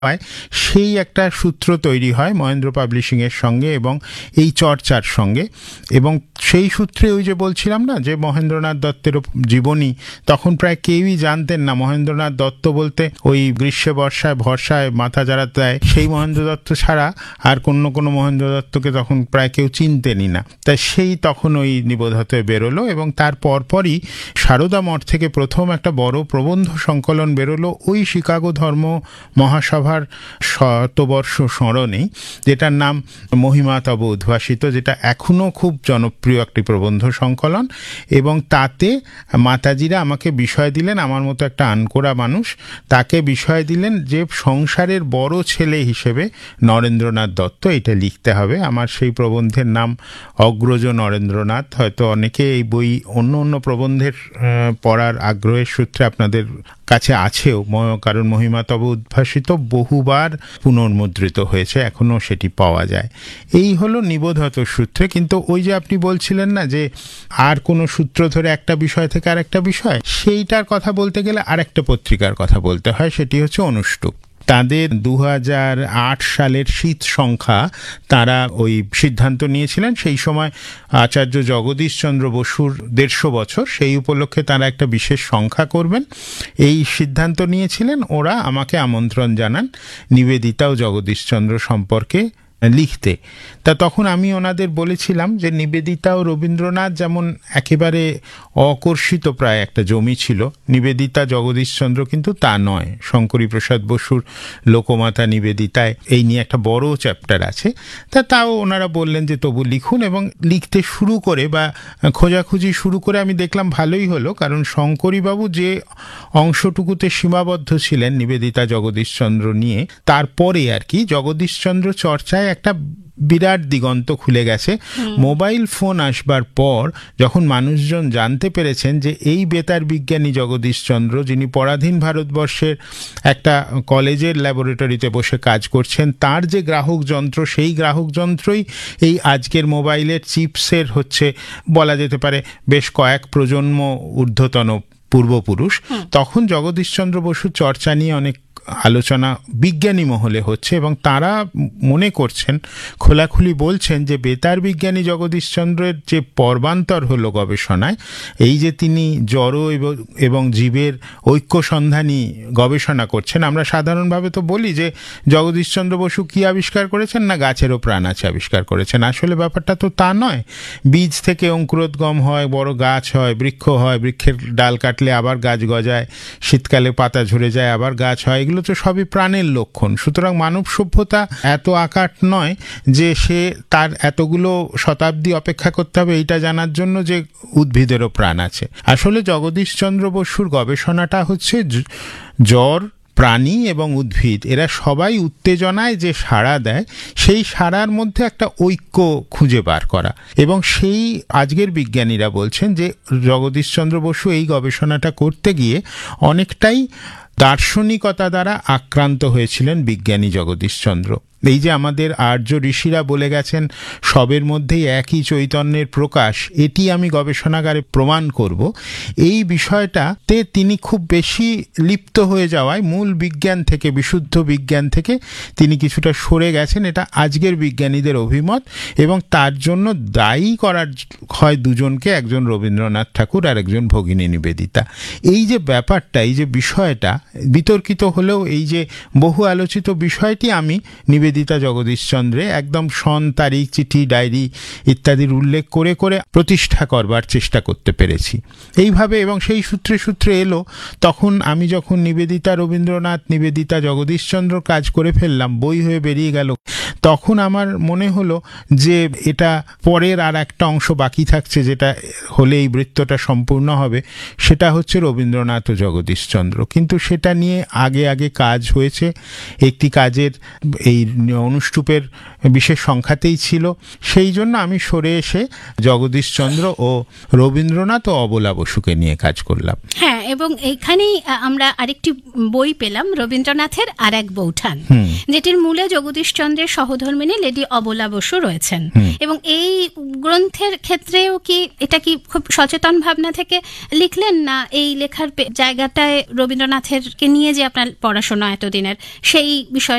হয়, সেই একটা সূত্র তৈরি হয় মহেন্দ্র পাবলিশিংয়ের সঙ্গে এবং এই চর্চার সঙ্গে। এবং সেই সূত্রে ওই যে বলছিলাম না যে মহেন্দ্রনাথ দত্তের জীবনী, তখন প্রায় কেউই জানতেন না মহেন্দ্রনাথ দত্ত বলতে ওই গ্রীষ্মে বর্ষায় ভরসায় মাথা যারা দেয় সেই মহেন্দ্র দত্ত ছাড়া আর কোনো মহেন্দ্র দত্তকে তখন প্রায় কেউ চিনতেনই না। তাই সেই তখন ওই নিবোধতে বেরোলো এবং তার পরপরই সারদা মঠ থেকে প্রথম একটা বড় প্রবন্ধ সংকলন বেরোলো ওই শিকাগো ধর্ম মহাসভার শতবর্ষ স্মরণেই, যেটার নাম মহিমা তব উদ্ভাসিত, যেটা এখনও খুব জনপ্রিয় একটি প্রবন্ধ সংকলন। এবং তাতে মাতাজিরা আমাকে বিষয় দিলেন, আমার মতো একটা আনকোড়া মানুষ তাকে বিষয় দিলেন যে সংসারের বড় ছেলে হিসেবে নরেন্দ্রনাথ দত্ত এটা লিখতে হবে। আমার সেই প্রবন্ধের নাম অগ্রজ নরেন্দ্রনাথ। হয়তো অনেকে এই বই অন্য প্রবন্ধের পড়ার আগ্রহের সূত্রে আপনাদের কাছে আছেও, কারণ মহিমা তব উদ্ভাসিত বহুবার পুনর্মুদ্রিত হয়েছে, এখনও সেটি পাওয়া যায়। এই হলো নিবোধত সূত্রে। কিন্তু ওই যে আপনি বলছিলেন না যে আর কোনো সূত্র ধরে একটা বিষয় থেকে আরেকটা বিষয়, সেইটার কথা বলতে গেলে আরেকটা পত্রিকার কথা বলতে হয়, সেটি হচ্ছে অনুষ্টুপ। তাদের 2008 সালের শীত সংখ্যা তারা ওই সিদ্ধান্ত নিয়েছিলেন, সেই সময় আচার্য জগদীশচন্দ্র বসুর 150 বছর, সেই উপলক্ষে তারা একটা বিশেষ সংখ্যা করবেন এই সিদ্ধান্ত নিয়েছিলেন। ওরা আমাকে আমন্ত্রণ জানান নিবেদিতা ও জগদীশচন্দ্র সম্পর্কে লিখতে। তা তখন আমি ওনাদের বলেছিলাম যে নিবেদিতা ও রবীন্দ্রনাথ যেমন একেবারে অকর্ষিত প্রায় একটা জমি ছিল, নিবেদিতা জগদীশচন্দ্র কিন্তু তা নয়। শঙ্করী প্রসাদ বসুর লোকমাতা নিবেদিতায় এই নিয়ে একটা বড় চ্যাপ্টার আছে। তাও ওনারা বললেন যে তবু লিখুন, এবং লিখতে শুরু করে বা খোঁজাখুঁজি শুরু করে আমি দেখলাম ভালোই হলো, কারণ শঙ্করীবাবু যে অংশটুকুতে সীমাবদ্ধ ছিলেন নিবেদিতা জগদীশচন্দ্র নিয়ে, তারপরে আর কি জগদীশচন্দ্র চর্চায় একটা বিরাট দিগন্ত খুলে গেছে। মোবাইল ফোন আসবার পর যখন মানুষজন জানতে পেরেছেন যে এই বেতার বিজ্ঞানী জগদীশচন্দ্র, যিনি পরাধীন ভারতবর্ষের একটা কলেজের ল্যাবরেটরিতে বসে কাজ করছেন, তার যে গ্রাহক যন্ত্র, সেই গ্রাহক যন্ত্রই এই আজকের মোবাইলের চিপসের হচ্ছে বলা যেতে পারে বেশ কয়েক প্রজন্ম ঊর্ধ্বতন পূর্বপুরুষ, তখন জগদীশচন্দ্র বসুর চর্চা নিয়ে অনেক আলোচনা বিজ্ঞানী মহলে হচ্ছে এবং তারা মনে করছেন, খোলাখুলি বলছেন যে বেতার বিজ্ঞানী জগদীশচন্দ্রের যে পর্বান্তর হলো গবেষণায়, এই যে তিনি জড় এবং জীবের ঐক্য সন্ধানী গবেষণা করছেন। আমরা সাধারণভাবে তো বলি যে জগদীশচন্দ্র বসু কি আবিষ্কার করেছেন, না গাছেরও প্রাণ আছে আবিষ্কার করেছেন। আসলে ব্যাপারটা তো তা নয়। বীজ থেকে অঙ্কুরোদ্গম হয়, বড় গাছ হয়, বৃক্ষ হয়, বৃক্ষের ডাল কাটলে আবার গাছ গজায়, শীতকালে পাতা ঝরে যায় আবার গাছ হয়, এগুলো তো সবই প্রাণের লক্ষণ। সুতরাং মানব সভ্যতা এত আকাট নয় যে সে তার এতগুলো শতাব্দী অপেক্ষা করতে হবে এইটা জানার জন্য যে উদ্ভিদেরও প্রাণ আছে। আসলে জগদীশচন্দ্র বসুর গবেষণাটা হচ্ছে জ্বর, প্রাণী এবং উদ্ভিদ, এরা সবাই উত্তেজনায় যে সাড়া দেয়, সেই সাড়ার মধ্যে একটা ঐক্য খুঁজে বার করা। এবং সেই আজকের বিজ্ঞানীরা বলছেন যে জগদীশচন্দ্র বসু এই গবেষণাটা করতে গিয়ে অনেকটাই দার্শনিকতা দ্বারা আক্রান্ত হয়েছিলেন বিজ্ঞানী জগদীশচন্দ্র। এই যে আমাদের আর্য ঋষিরা বলে গেছেন সবের মধ্যেই একই চৈতন্যের প্রকাশ, এটি আমি গবেষণাগারে প্রমাণ করব, এই বিষয়টাতে তিনি খুব বেশি লিপ্ত হয়ে যাওয়ায় মূল বিজ্ঞান থেকে, বিশুদ্ধ বিজ্ঞান থেকে তিনি কিছুটা সরে গেছেন, এটা আজকের বিজ্ঞানীদের অভিমত। এবং তার জন্য দায়ী করার হয় দুজনকে, একজন রবীন্দ্রনাথ ঠাকুর আর একজন ভগিনী নিবেদিতা। এই যে ব্যাপারটা, এই যে বিষয়টা বিতর্কিত হলেও এই যে বহু আলোচিত বিষয়টি আমি নিবেদিতা জগদীশচন্দ্রে একদম সন, তারিখ, চিঠি, ডায়েরি ইত্যাদির উল্লেখ করে করে প্রতিষ্ঠা করবার চেষ্টা করতে পেরেছি এইভাবে। এবং সেই সূত্রে সূত্রে এলো তখন আমি যখন নিবেদিতা রবীন্দ্রনাথ, নিবেদিতা জগদীশচন্দ্র কাজ করে ফেললাম, বই হয়ে বেরিয়ে গেল, তখন আমার মনে হলো যে এটা পরের আর একটা অংশ বাকি থাকছে, যেটা হলে এই বৃত্তটা সম্পূর্ণ হবে, সেটা হচ্ছে রবীন্দ্রনাথ ও জগদীশচন্দ্র। কিন্তু সেটা নিয়ে আগে কাজ হয়েছে। একটি কাজের এই অনুষ্টুপের বিশেষ সংখ্যাতেই ছিল। সেই জন্য আমি সরে এসে জগদীশচন্দ্র ও রবীন্দ্রনাথ ও অবলা বসুকে নিয়ে কাজ করলাম। হ্যাঁ, এবং এইখানেই আমরা আরেকটি বই পেলাম, রবীন্দ্রনাথের আর এক বৌঠান, যেটির মূলে জগদীশচন্দ্রের সহধর্মিণী লেডি অবলা বসু রয়েছেন। এবং এই গ্রন্থের ক্ষেত্রেও কি এটা কি খুব সচেতন ভাবনা থেকে লিখলেন, না এই লেখার জায়গাটায় রবীন্দ্রনাথের কে নিয়ে যে আপনার পড়াশোনা এতদিনের, সেই বিষয়